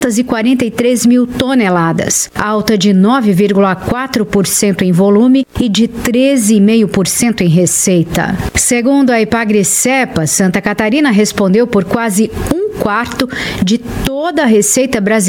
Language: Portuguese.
43 mil toneladas, alta de 9,4% em volume e de 13,5% em receita. Segundo a Epagri-Cepa, Santa Catarina respondeu por quase um quarto de toda a receita brasileira